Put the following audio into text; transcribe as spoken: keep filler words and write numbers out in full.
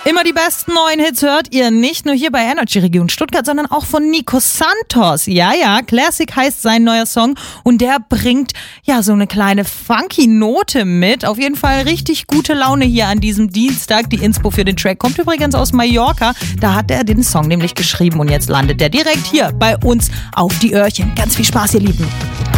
Immer die besten neuen Hits hört ihr nicht nur hier bei Energy Region Stuttgart, sondern auch von Nico Santos. Ja, ja, Classic heißt sein neuer Song und der bringt ja so eine kleine funky Note mit. Auf jeden Fall richtig gute Laune hier an diesem Dienstag. Die Inspo für den Track kommt übrigens aus Mallorca. Da hat er den Song nämlich geschrieben und jetzt landet er direkt hier bei uns auf die Öhrchen. Ganz viel Spaß, ihr Lieben.